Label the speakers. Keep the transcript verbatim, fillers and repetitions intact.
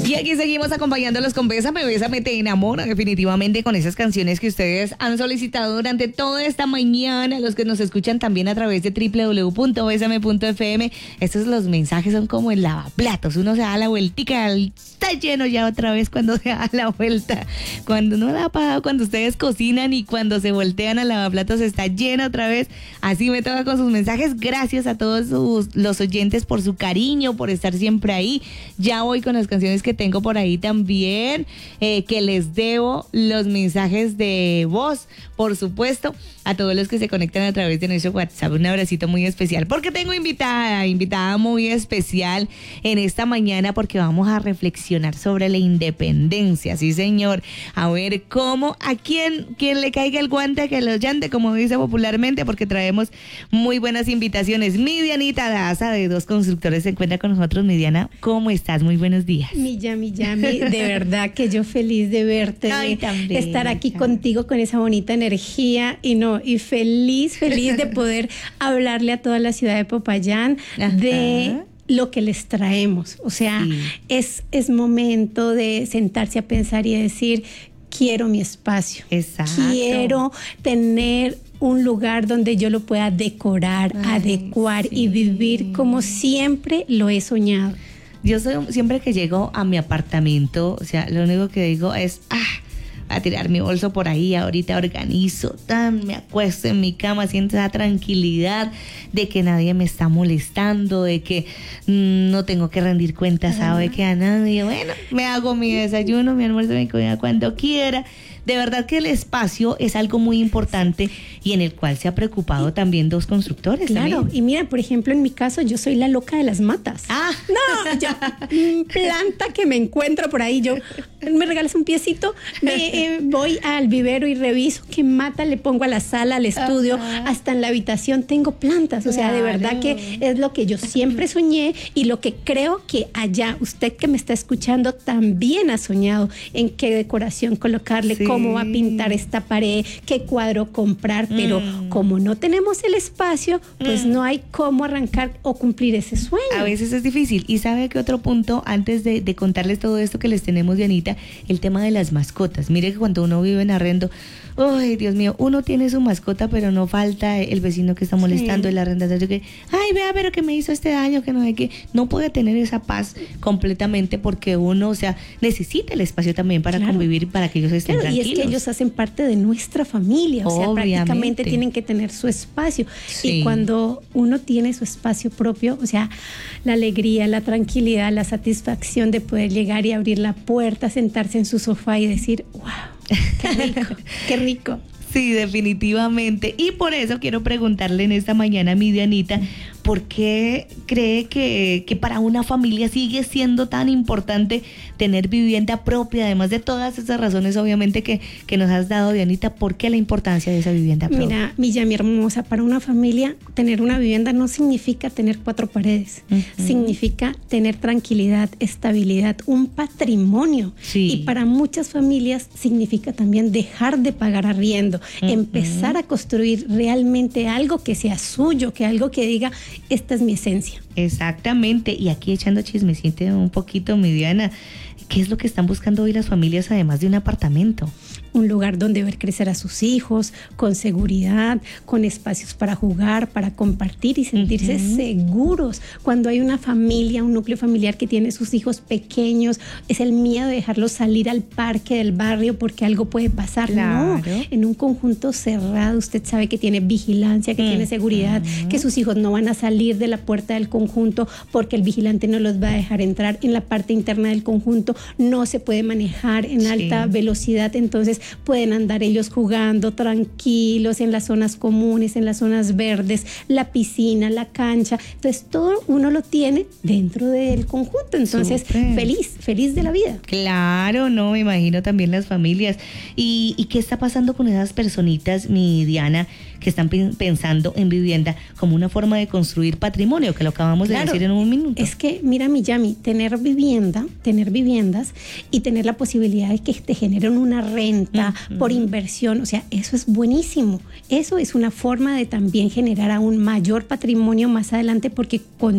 Speaker 1: Y aquí seguimos acompañándolos con Bésame, Bésame, te enamora, definitivamente con esas canciones que ustedes han solicitado durante toda esta mañana, los que nos escuchan también a través de doble u doble u doble u punto besame punto efe eme. Estos los mensajes son como el lavaplatos, uno se da la vueltica, está lleno ya otra vez cuando se da la vuelta, cuando no la ha pagado, cuando ustedes cocinan y cuando se voltean al lavaplatos está lleno otra vez. Así me toca con sus mensajes. Gracias a todos sus, los oyentes por su cariño, por estar siempre ahí. Ya voy con las canciones que tengo por ahí también, eh, que les debo los mensajes de voz, por supuesto, a todos los que se conectan a través de nuestro WhatsApp. Un abracito muy especial, porque tengo invitada, invitada muy especial en esta mañana, porque vamos a reflexionar sobre la independencia, sí señor, a ver cómo, a quién, quién le caiga el guante, que lo llante, como dice popularmente, porque traemos muy buenas invitaciones. Mi Dianita Daza, de Dos Constructores, se encuentra con nosotros. Mi Diana, ¿cómo estás? Muy buenos días.
Speaker 2: Mi Yami, Yami, de verdad que yo feliz de verte,
Speaker 1: Ay,
Speaker 2: de
Speaker 1: también,
Speaker 2: estar aquí
Speaker 1: ya.
Speaker 2: contigo con esa bonita energía y no, y feliz, feliz de poder hablarle a toda la ciudad de Popayán
Speaker 1: Ajá.
Speaker 2: de lo que les traemos. O sea,
Speaker 1: Sí.
Speaker 2: es, es momento de sentarse a pensar y decir, quiero mi espacio.
Speaker 1: Exacto.
Speaker 2: Quiero tener un lugar donde yo lo pueda decorar,
Speaker 1: Ay,
Speaker 2: adecuar
Speaker 1: sí.
Speaker 2: y vivir como siempre lo he soñado.
Speaker 1: Yo soy, siempre que llego a mi apartamento, o sea, lo único que digo es, ah, a tirar mi bolso por ahí, ahorita organizo, tan, me acuesto en mi cama, siento esa tranquilidad de que nadie me está molestando, de que mm, no tengo que rendir cuentas, sabe que a nadie, bueno, me hago mi desayuno, mi almuerzo, mi comida cuando quiera. De verdad que el espacio es algo muy importante y en el cual se ha preocupado también Dos Constructores.
Speaker 2: Claro,
Speaker 1: también.
Speaker 2: y mira, por ejemplo, en mi caso, yo soy la loca de las matas.
Speaker 1: Ah,
Speaker 2: No, ya, mm, planta que me encuentro por ahí, yo, me regalas un piecito, me eh, voy al vivero y reviso qué mata le pongo a la sala, al estudio,
Speaker 1: Ajá.
Speaker 2: hasta en la habitación tengo plantas. O sea, de
Speaker 1: Claro.
Speaker 2: verdad que es lo que yo siempre soñé y lo que creo que allá, usted que me está escuchando, también ha soñado en qué decoración colocarle,
Speaker 1: Sí.
Speaker 2: cómo va a pintar esta pared, qué cuadro comprar, pero
Speaker 1: Mm.
Speaker 2: como no tenemos el espacio, pues
Speaker 1: Mm.
Speaker 2: no hay cómo arrancar o cumplir ese sueño.
Speaker 1: a veces es difícil. Y sabe que otro punto, antes de, de contarles todo esto que les tenemos, Dianita, el tema de las mascotas. Mire que cuando uno vive en arrendo, ay, Dios mío, uno tiene su mascota, pero no falta el vecino que está molestando,
Speaker 2: Sí.
Speaker 1: el arrendatario que, ay, vea, pero que me hizo este daño, que no sé qué. No puede tener esa paz completamente porque uno, o sea, necesita el espacio también para
Speaker 2: Claro.
Speaker 1: convivir, para que ellos estén
Speaker 2: Claro, y
Speaker 1: tranquilos.
Speaker 2: es que ellos hacen parte de nuestra familia, o sea,
Speaker 1: Obviamente.
Speaker 2: prácticamente tienen que tener su espacio.
Speaker 1: Sí.
Speaker 2: Y cuando uno tiene su espacio propio, o sea, la alegría, la tranquilidad, la satisfacción de poder llegar y abrir la puerta, sentarse en su sofá y decir, wow, qué rico, qué rico.
Speaker 1: Sí, definitivamente. Y por eso quiero preguntarle en esta mañana a mi Dianita, ¿por qué cree que, que para una familia sigue siendo tan importante tener vivienda propia? Además de todas esas razones, obviamente, que, que nos has dado, Dianita, ¿por qué la importancia de esa vivienda propia?
Speaker 2: Mira, mi Yami hermosa, para una familia tener una vivienda no significa tener cuatro paredes,
Speaker 1: Ujú.
Speaker 2: significa tener tranquilidad, estabilidad, un patrimonio.
Speaker 1: Sí.
Speaker 2: Y para muchas familias significa también dejar de pagar arriendo,
Speaker 1: Ujú.
Speaker 2: empezar a construir realmente algo que sea suyo, que algo que diga, esta es mi esencia.
Speaker 1: Exactamente. Y aquí echando chismecito un poquito, mi Diana, ¿qué es lo que están buscando hoy las familias además de un apartamento?
Speaker 2: Un lugar donde ver crecer a sus hijos, con seguridad, con espacios para jugar, para compartir y sentirse
Speaker 1: Ujú.
Speaker 2: seguros. Cuando hay una familia, un núcleo familiar que tiene sus hijos pequeños, es el miedo de dejarlos salir al parque del barrio porque algo puede pasar.
Speaker 1: Claro.
Speaker 2: No, en un conjunto cerrado usted sabe que tiene vigilancia, que
Speaker 1: Ujú.
Speaker 2: tiene seguridad, que sus hijos no van a salir de la puerta del conjunto porque el vigilante no los va a dejar entrar. En la parte interna del conjunto no se puede manejar en
Speaker 1: Sí.
Speaker 2: alta velocidad, entonces pueden andar ellos jugando tranquilos en las zonas comunes, en las zonas verdes, la piscina, la cancha. Entonces todo uno lo tiene dentro del conjunto. Entonces
Speaker 1: Súper.
Speaker 2: feliz, feliz de la vida.
Speaker 1: Claro, no, me imagino también las familias. ¿Y, y qué está pasando con esas personitas, mi Diana, que están pen- pensando en vivienda como una forma de construir patrimonio, que lo acabamos de
Speaker 2: Claro,
Speaker 1: decir en un minuto?
Speaker 2: Es que, mira, mi Yami, tener vivienda, tener viviendas y tener la posibilidad de que te generen una renta
Speaker 1: Ujú.
Speaker 2: por inversión, o sea, eso es buenísimo. Eso es una forma de también generar aún mayor patrimonio más adelante porque con